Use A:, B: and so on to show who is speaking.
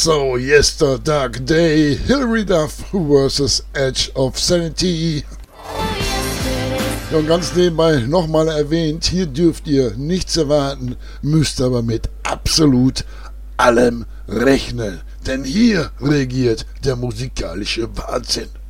A: So, Yester Dark Day, Hilary Duff vs. Edge of Sanity. Ja, und ganz nebenbei nochmal erwähnt, hier dürft ihr nichts erwarten, müsst aber mit absolut allem rechnen. Denn hier regiert der musikalische Wahnsinn.